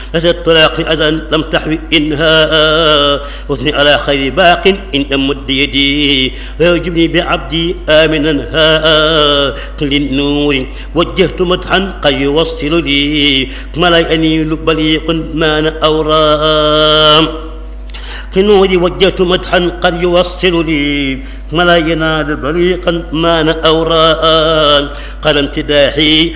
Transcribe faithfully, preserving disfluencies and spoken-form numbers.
لست تلاقي أذى لم تحوي إنهاء وثني على خير باق إن أمد يدي لا يجبني بعبدي آمنا هاء كل النور وجهت مدحا قد يوصل لي ما لا ينيل بليق ما أنا أورام كنوري وجهت مدحا قد يوصل لي ما لا ينال بريقا ما أنا أوراء قال امتداحي